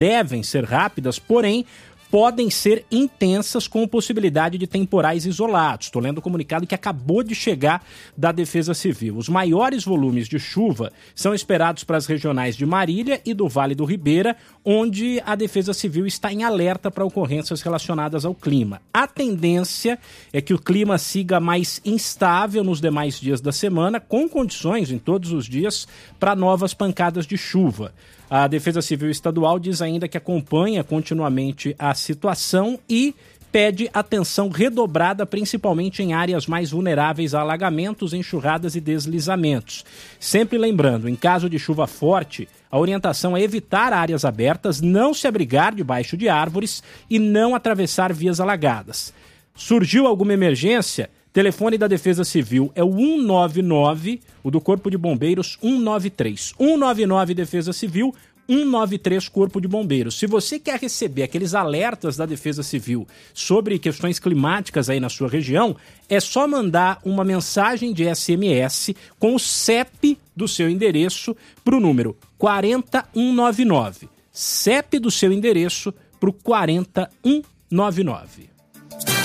devem ser rápidas, porém podem ser intensas com possibilidade de temporais isolados. Estou lendo o comunicado que acabou de chegar da Defesa Civil. Os maiores volumes de chuva são esperados para as regionais de Marília e do Vale do Ribeira, onde a Defesa Civil está em alerta para ocorrências relacionadas ao clima. A tendência é que o clima siga mais instável nos demais dias da semana, com condições em todos os dias para novas pancadas de chuva. A Defesa Civil Estadual diz ainda que acompanha continuamente a situação e pede atenção redobrada, principalmente em áreas mais vulneráveis a alagamentos, enxurradas e deslizamentos. Sempre lembrando, em caso de chuva forte, a orientação é evitar áreas abertas, não se abrigar debaixo de árvores e não atravessar vias alagadas. Surgiu alguma emergência? Telefone da Defesa Civil é o 199, o do Corpo de Bombeiros 193. 199 Defesa Civil, 193 Corpo de Bombeiros. Se você quer receber aqueles alertas da Defesa Civil sobre questões climáticas aí na sua região, é só mandar uma mensagem de SMS com o CEP do seu endereço para o número 40199. CEP do seu endereço para o 40199.